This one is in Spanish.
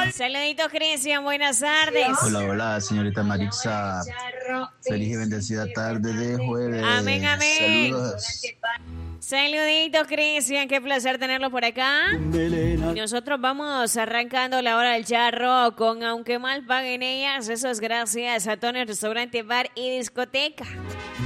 Saluditos, Cristian, buenas tardes. Hola, hola, señorita Maritza. Feliz y bendecida tarde de jueves. Amén, amén. Saludos. Saluditos, Cristian, qué placer tenerlo por acá. Nosotros vamos arrancando la hora del charro con Aunque mal paguen ellas. Eso es gracias a Tony Restaurante, Bar y Discoteca.